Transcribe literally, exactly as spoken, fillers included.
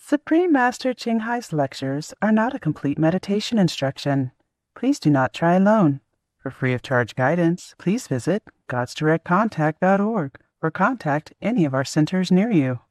Supreme Master Ching Hai's lectures are not a complete meditation instruction. Please do not try alone. For free of charge guidance, please visit gods direct contact dot org or contact any of our centers near you.